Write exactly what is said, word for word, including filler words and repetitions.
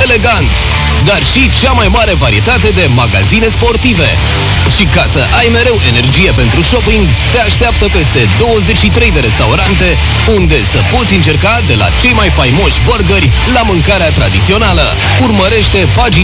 elegant, dar și cea mai mare varietate de magazine sportive. Și ca să ai mereu energie pentru shopping, te așteaptă peste douăzeci și trei de restaurante, unde să poți încerca de la cei mai faimoși burgeri la mâncarea tradițională. Urmărește pagina